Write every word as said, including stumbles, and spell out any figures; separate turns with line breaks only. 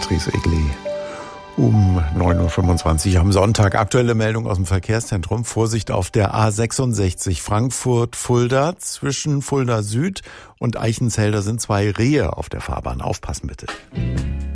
Beatrice Egli. Um neun Uhr fünfundzwanzig am Sonntag. Aktuelle Meldung aus dem Verkehrszentrum. Vorsicht auf der A sechsundsechzig Frankfurt-Fulda. Zwischen Fulda Süd und Eichenzell, da sind zwei Rehe auf der Fahrbahn. Aufpassen bitte.